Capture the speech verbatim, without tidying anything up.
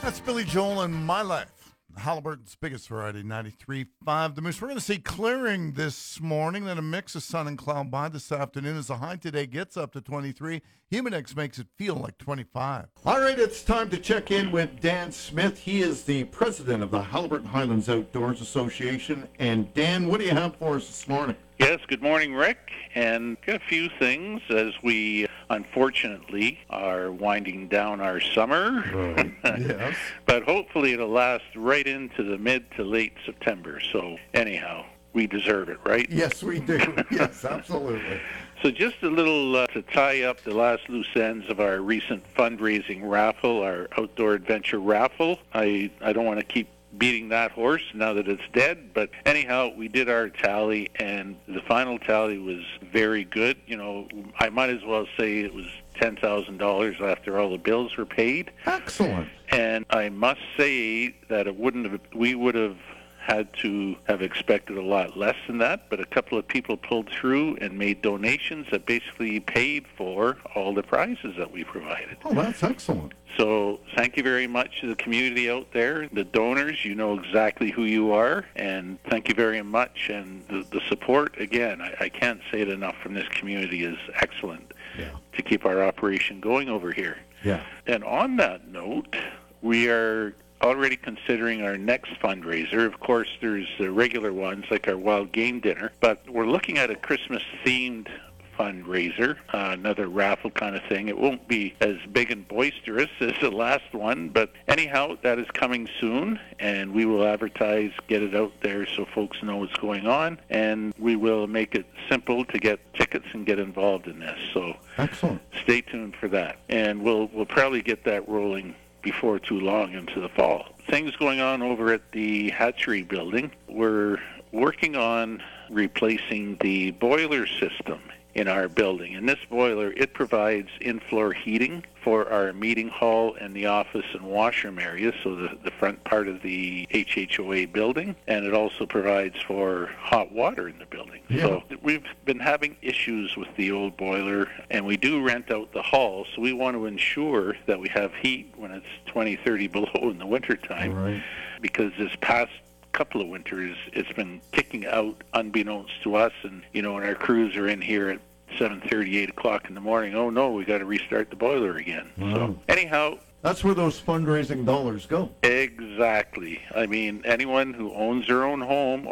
That's Billy Joel and My Life. Halliburton's biggest variety, ninety-three point five. The Moose. We're going to see clearing this morning, then a mix of sun and cloud by this afternoon as the high today gets up to twenty-three. Humidex makes it feel like twenty-five. All right, it's time to check in with Dan Smith. He is the president of the Halliburton Highlands Outdoors Association. And Dan, what do you have for us this morning? Yes, good morning, Rick. And got a few things as we unfortunately are winding down our summer. Right. Yes. But hopefully it'll last right into the mid to late September. So anyhow, we deserve it, right? Yes, we do. Yes, absolutely. So just a little uh, to tie up the last loose ends of our recent fundraising raffle, our outdoor adventure raffle. I, I don't want to keep beating that horse now that it's dead, but anyhow, we did our tally, and the final tally was very good. You know, I might as well say it was ten thousand dollars after all the bills were paid. Excellent. And I must say that it wouldn't have, we would have had to have expected a lot less than that, but a couple of people pulled through and made donations that basically paid for all the prizes that we provided. Oh, that's excellent. So thank you very much to the community out there, the donors. You know exactly who you are, and thank you very much. And the, the support, again, I, I can't say it enough from this community, is excellent Yeah. to keep our operation going over here. Yeah. And on that note, we are already considering our next fundraiser. Of course, there's the regular ones like our wild game dinner, but we're looking at a Christmas-themed fundraiser, uh, another raffle kind of thing. It won't be as big and boisterous as the last one, but anyhow, that is coming soon, and we will advertise, get it out there so folks know what's going on, and we will make it simple to get tickets and get involved in this. So Excellent. stay tuned for that, and we'll we'll probably get that rolling before too long into the fall. Things going on over at the hatchery building. We're working on replacing the boiler system in our building. And this boiler, it provides in-floor heating for our meeting hall and the office and washroom areas, so the, the front part of the H H O A building, and it also provides for hot water in the building. Yeah. So we've been having issues with the old boiler, and we do rent out the hall, so we want to ensure that we have heat when it's twenty, thirty below in the wintertime, Right. because this past couple of winters, it's been kicking out unbeknownst to us, and you know, when our crews are in here at seven thirty, eight o'clock in the morning, oh no, we got to restart the boiler again. Wow. So anyhow, That's where those fundraising dollars go. exactly. I mean, anyone who owns their own home